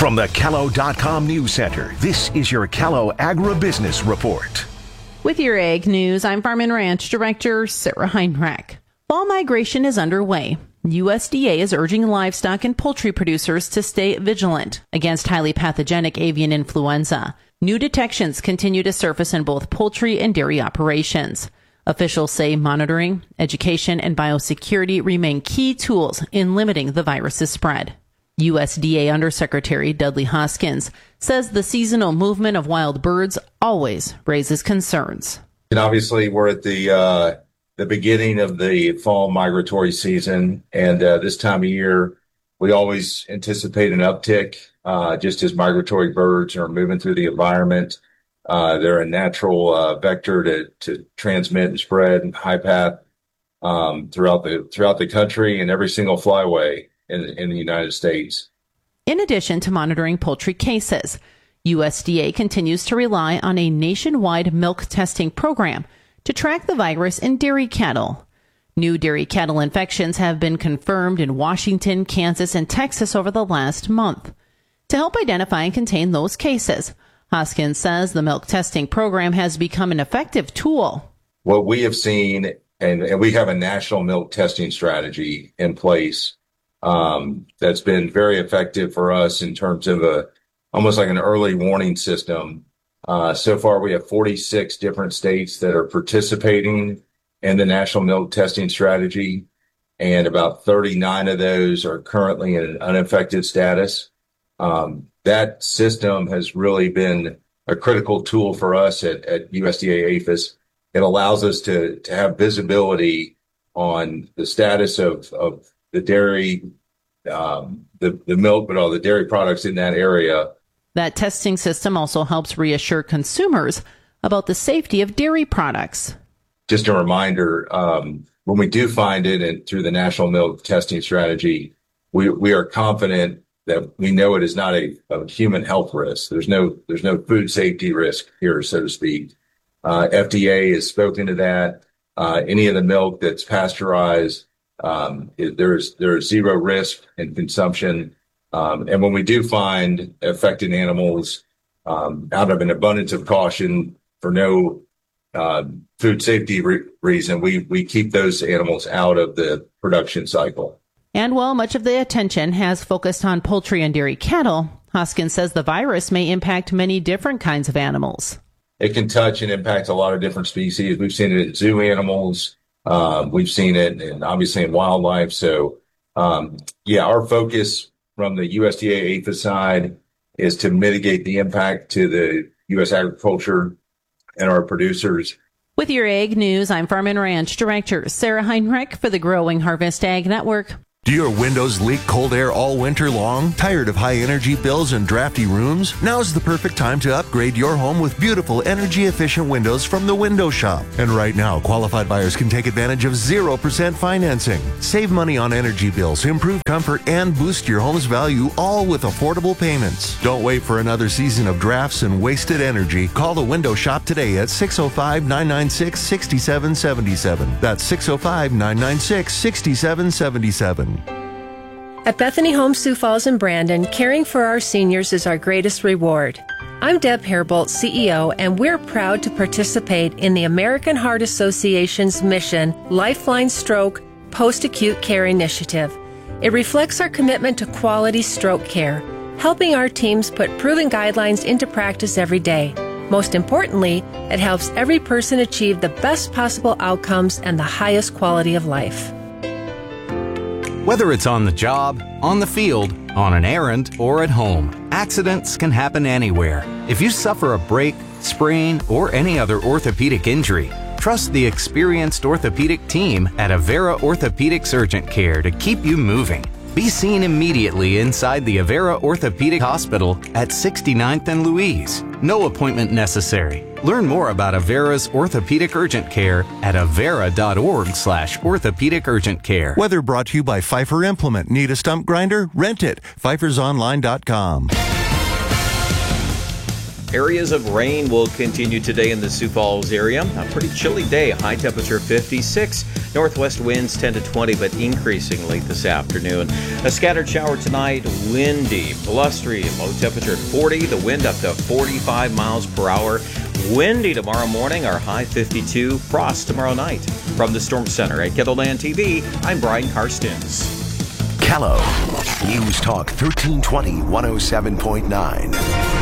From the Callow.com News Center, this is your Callow Agribusiness Report. With your Ag News, I'm Farm and Ranch Director Sarah Heinrich. Fall migration is underway. USDA is urging livestock and poultry producers to stay vigilant against highly pathogenic avian influenza. New detections continue to surface in both poultry and dairy operations. Officials say monitoring, education, and biosecurity remain key tools in limiting the virus's spread. USDA Undersecretary Dudley Hoskins says the seasonal movement of wild birds always raises concerns. And obviously, we're at the beginning of the fall migratory season, and this time of year, we always anticipate an uptick just as migratory birds are moving through the environment. They're a natural vector to transmit and spread high path throughout the country and every single flyway in the United States. In addition to monitoring poultry cases, USDA continues to rely on a nationwide milk testing program to track the virus in dairy cattle. New dairy cattle infections have been confirmed in Washington, Kansas, and Texas over the last month. To help identify and contain those cases, Hoskins says the milk testing program has become an effective tool. What we have seen, and we have a national milk testing strategy in place that's been very effective for us in terms of almost like an early warning system. So far, we have 46 different states that are participating in the national milk testing strategy, and about 39 of those are currently in an unaffected status. That system has really been a critical tool for us at USDA APHIS. It allows us to have visibility on the status of the dairy, the milk, but all the dairy products in that area. That testing system also helps reassure consumers about the safety of dairy products. Just a reminder, when we do find it and through the national milk testing strategy, we are confident that we know it is not a human health risk. There's no food safety risk here, so to speak. FDA has spoken to that. Any of the milk that's pasteurized, there's zero risk in consumption. And when we do find affected animals, out of an abundance of caution for no food safety reason, we keep those animals out of the production cycle. And while much of the attention has focused on poultry and dairy cattle, Hoskins says the virus may impact many different kinds of animals. It can touch and impact a lot of different species. We've seen it in zoo animals. We've seen it and obviously in wildlife. So, our focus from the USDA APHIS side is to mitigate the impact to the U.S. agriculture and our producers. With your Ag News, I'm Farm and Ranch Director Sarah Heinrich for the Growing Harvest Ag Network. Do your windows leak cold air all winter long? Tired of high energy bills and drafty rooms? Now's the perfect time to upgrade your home with beautiful energy efficient windows from the Window Shop. And right now, qualified buyers can take advantage of 0% financing. Save money on energy bills, improve comfort, and boost your home's value, all with affordable payments. Don't wait for another season of drafts and wasted energy. Call the Window Shop today at 605-996-6777. That's 605-996-6777. At Bethany Home Sioux Falls and Brandon, caring for our seniors is our greatest reward. I'm Deb Hairbolt, CEO, and we're proud to participate in the American Heart Association's mission Lifeline Stroke Post-Acute Care Initiative. It reflects our commitment to quality stroke care, helping our teams put proven guidelines into practice every day. Most importantly, it helps every person achieve the best possible outcomes and the highest quality of life. Whether it's on the job, on the field, on an errand, or at home, accidents can happen anywhere. If you suffer a break, sprain, or any other orthopedic injury, trust the experienced orthopedic team at Avera Orthopedics Urgent Care to keep you moving. Be seen immediately inside the Avera Orthopedic Hospital at 69th and Louise. No appointment necessary. Learn more about Avera's Orthopedic Urgent Care at avera.org/orthopedic urgent care. Weather brought to you by Pfeiffer Implement. Need a stump grinder? Rent it. PfeiffersOnline.com. Areas of rain will continue today in the Sioux Falls area. A pretty chilly day, high temperature 56. Northwest winds 10 to 20, but increasing late this afternoon. A scattered shower tonight, windy, blustery, low temperature 40. The wind up to 45 miles per hour. Windy tomorrow morning, our high 52. Frost tomorrow night. From the Storm Center at Kettleland TV, I'm Brian Karstens. Kello News Talk 1320 107.9.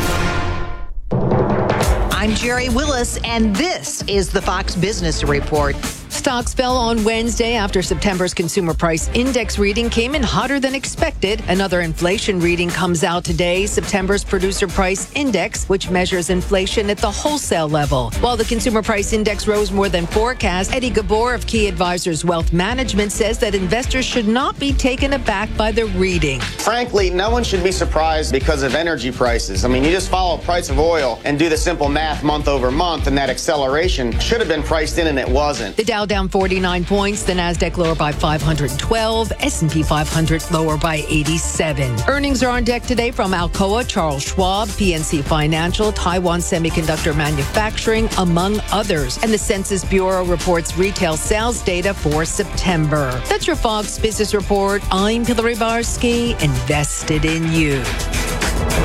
I'm Jerry Willis, and this is the Fox Business Report. Stocks fell on Wednesday after September's consumer price index reading came in hotter than expected. Another inflation reading comes out today, September's producer price index, which measures inflation at the wholesale level. While the consumer price index rose more than forecast, Eddie Gabor of Key Advisors Wealth Management says that investors should not be taken aback by the reading. Frankly, no one should be surprised because of energy prices. I mean, you just follow price of oil and do the simple math month over month, and that acceleration should have been priced in, and it wasn't. The Dow down 49 points, the Nasdaq lower by 512, S&P 500 lower by 87. Earnings are on deck today from Alcoa, Charles Schwab, PNC Financial, Taiwan Semiconductor Manufacturing, among others. And the Census Bureau reports retail sales data for September. That's your Fox Business Report. I'm Hillary Barsky, invested in you.